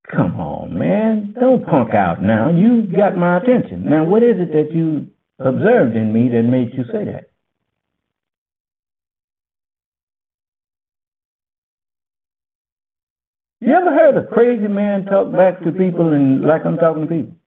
Come on, man. Don't punk out now. You got my attention. Now, what is it that you observed in me that made you say that? You ever heard a crazy man talk back to people and like I'm talking to people?